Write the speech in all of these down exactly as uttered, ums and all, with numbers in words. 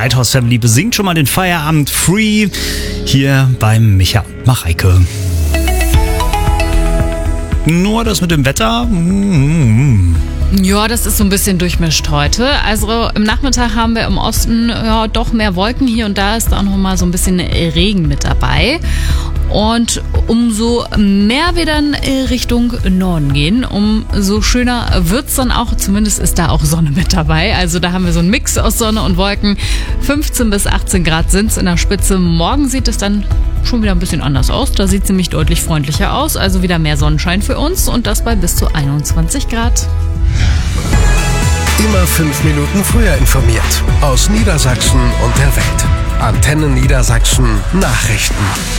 Lighthouse Family besingt schon mal den Feierabend Free hier beim Micha und Mareike. Nur das mit dem Wetter. Mm-hmm. Ja, das ist so ein bisschen durchmischt heute. Also im Nachmittag haben wir im Osten ja doch mehr Wolken. Hier und da ist auch noch mal so ein bisschen Regen mit dabei. Und umso mehr wir dann Richtung Norden gehen, umso schöner wird's dann auch. Zumindest ist da auch Sonne mit dabei. Also da haben wir so einen Mix aus Sonne und Wolken. fünfzehn bis achtzehn Grad sind's in der Spitze. Morgen sieht es dann schon wieder ein bisschen anders aus. Da sieht es nämlich deutlich freundlicher aus. Also wieder mehr Sonnenschein für uns und das bei bis zu einundzwanzig Grad. Immer fünf Minuten früher informiert. Aus Niedersachsen und der Welt. Antenne Niedersachsen Nachrichten.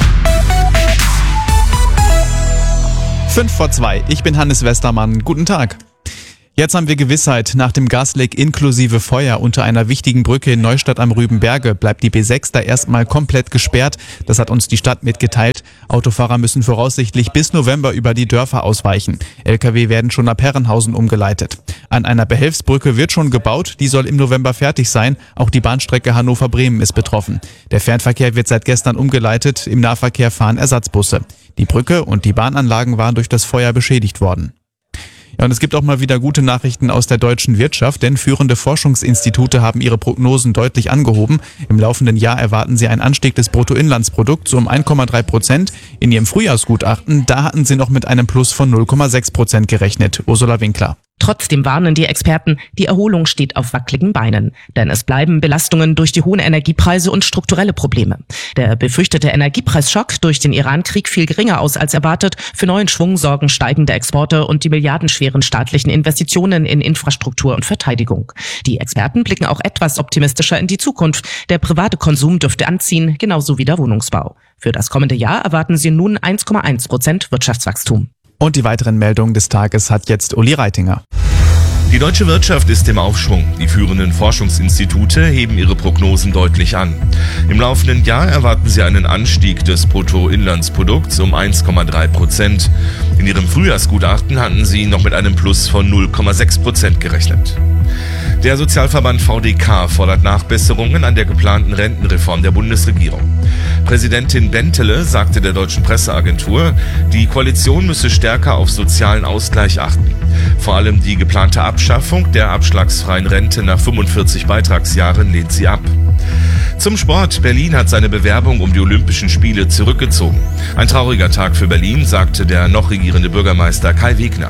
Fünf vor zwei. Ich bin Hannes Westermann. Guten Tag. Jetzt haben wir Gewissheit. Nach dem Gasleck inklusive Feuer unter einer wichtigen Brücke in Neustadt am Rübenberge bleibt die B sechs da erstmal komplett gesperrt. Das hat uns die Stadt mitgeteilt. Autofahrer müssen voraussichtlich bis November über die Dörfer ausweichen. L K W werden schon nach Herrenhausen umgeleitet. An einer Behelfsbrücke wird schon gebaut. Die soll im November fertig sein. Auch die Bahnstrecke Hannover-Bremen ist betroffen. Der Fernverkehr wird seit gestern umgeleitet. Im Nahverkehr fahren Ersatzbusse. Die Brücke und die Bahnanlagen waren durch das Feuer beschädigt worden. Ja, und es gibt auch mal wieder gute Nachrichten aus der deutschen Wirtschaft, denn führende Forschungsinstitute haben ihre Prognosen deutlich angehoben. Im laufenden Jahr erwarten sie einen Anstieg des Bruttoinlandsprodukts um eins Komma drei Prozent. In ihrem Frühjahrsgutachten, da hatten sie noch mit einem Plus von null Komma sechs Prozent gerechnet. Ursula Winkler. Trotzdem warnen die Experten, die Erholung steht auf wackeligen Beinen. Denn es bleiben Belastungen durch die hohen Energiepreise und strukturelle Probleme. Der befürchtete Energiepreisschock durch den Iran-Krieg fiel geringer aus als erwartet. Für neuen Schwung sorgen steigende Exporte und die milliardenschweren staatlichen Investitionen in Infrastruktur und Verteidigung. Die Experten blicken auch etwas optimistischer in die Zukunft. Der private Konsum dürfte anziehen, genauso wie der Wohnungsbau. Für das kommende Jahr erwarten sie nun eins Komma eins Prozent Wirtschaftswachstum. Und die weiteren Meldungen des Tages hat jetzt Uli Reitinger. Die deutsche Wirtschaft ist im Aufschwung. Die führenden Forschungsinstitute heben ihre Prognosen deutlich an. Im laufenden Jahr erwarten sie einen Anstieg des Bruttoinlandsprodukts um eins Komma drei Prozent. In ihrem Frühjahrsgutachten hatten sie noch mit einem Plus von null Komma sechs Prozent gerechnet. Der Sozialverband V D K fordert Nachbesserungen an der geplanten Rentenreform der Bundesregierung. Präsidentin Bentele sagte der deutschen Presseagentur, die Koalition müsse stärker auf sozialen Ausgleich achten. Vor allem die geplante Abschaffung der abschlagsfreien Rente nach fünfundvierzig Beitragsjahren lehnt sie ab. Zum Sport. Berlin hat seine Bewerbung um die Olympischen Spiele zurückgezogen. Ein trauriger Tag für Berlin, sagte der noch regierende Bürgermeister Kai Wegner.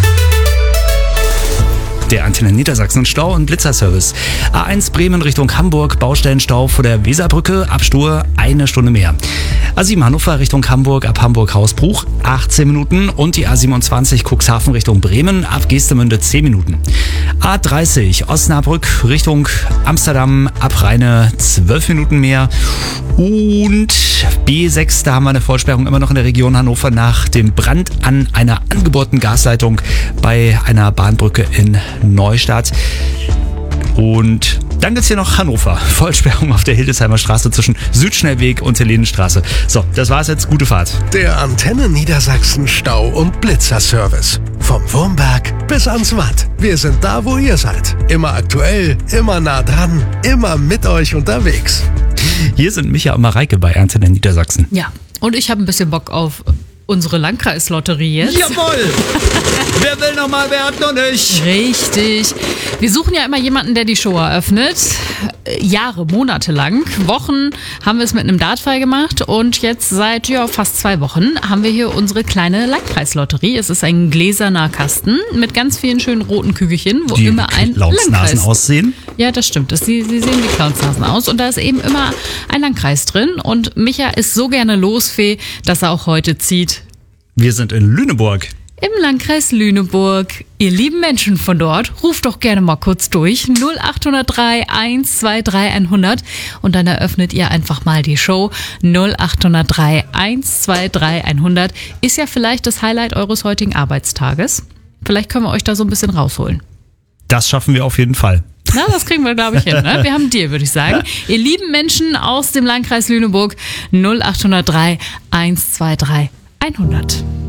Der Antenne Niedersachsen Stau- und Blitzerservice. A eins Bremen Richtung Hamburg, Baustellenstau vor der Weserbrücke, Abstur eine Stunde mehr. A sieben Hannover Richtung Hamburg, ab Hamburg-Hausbruch achtzehn Minuten und die A siebenundzwanzig Cuxhaven Richtung Bremen, ab Geestemünde zehn Minuten. A dreißig Osnabrück Richtung Amsterdam, ab Rheine zwölf Minuten mehr. Und B sechs, da haben wir eine Vollsperrung immer noch in der Region Hannover nach dem Brand an einer angebohrten Gasleitung bei einer Bahnbrücke in Neustadt. Und dann gibt's hier noch Hannover. Vollsperrung auf der Hildesheimer Straße zwischen Südschnellweg und Helenenstraße. So, das war's jetzt. Gute Fahrt. Der Antenne Niedersachsen Stau- und Blitzerservice. Vom Wurmberg bis ans Watt. Wir sind da, wo ihr seid. Immer aktuell, immer nah dran, immer mit euch unterwegs. Hier sind Micha und Mareike bei Antenne Niedersachsen. Ja, und ich habe ein bisschen Bock auf unsere Landkreislotterie jetzt. Jawohl! Wer will noch mal, wer hat noch nicht? Richtig. Wir suchen ja immer jemanden, der die Show eröffnet. Jahre, Monate lang. Wochen haben wir es mit einem Dartfall gemacht und jetzt seit ja, fast zwei Wochen haben wir hier unsere kleine Landkreislotterie. Es ist ein gläserner Kasten mit ganz vielen schönen roten Kügelchen, wo die immer ein Clownsnasen Landkreis aussehen. Ja, das stimmt. Das, sie, sie sehen wie Clownsnasen aus und da ist eben immer ein Landkreis drin und Micha ist so gerne Losfee, dass er auch heute zieht. Wir sind in Lüneburg. Im Landkreis Lüneburg. Ihr lieben Menschen von dort, ruft doch gerne mal kurz durch. null acht null drei eins zwei drei hundert und dann eröffnet ihr einfach mal die Show. null acht null drei eins zwei drei hundert ist ja vielleicht das Highlight eures heutigen Arbeitstages. Vielleicht können wir euch da so ein bisschen rausholen. Das schaffen wir auf jeden Fall. Na, das kriegen wir, glaube ich, hin. Ne? Wir haben einen Deal, würde ich sagen. Ihr lieben Menschen aus dem Landkreis Lüneburg, null acht null drei eins zwei drei hundert.